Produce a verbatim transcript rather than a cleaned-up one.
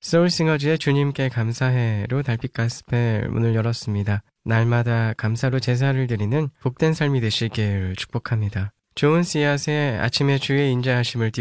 소울싱어즈의 주님께 감사해로 달빛 가스펠 문을 열었습니다. 날마다 감사로 제사를 드리는 복된 삶이 되시길 축복합니다. 좋은 씨앗에 아침의 주의 인자하심을